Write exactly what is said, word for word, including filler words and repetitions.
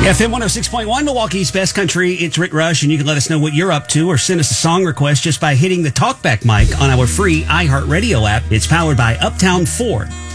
F M one oh six point one, Milwaukee's best country. It's Rick Rush, and you can let us know what you're up to or send us a song request just by hitting the talkback mic on our free iHeartRadio app. It's powered by Uptown Ford.